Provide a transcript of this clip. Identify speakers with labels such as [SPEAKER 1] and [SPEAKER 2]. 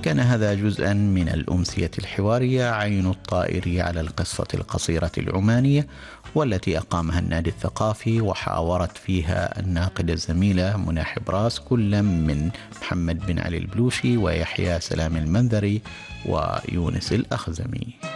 [SPEAKER 1] كان هذا جزءا من الأمسية الحوارية عين الطائر على القصة القصيرة العمانية، والتي أقامها النادي الثقافي، وحاورت فيها الناقدة الزميلة منى حبراس كل من محمد بن علي البلوشي ويحيى سلام المنذري ويونس الأخزمي.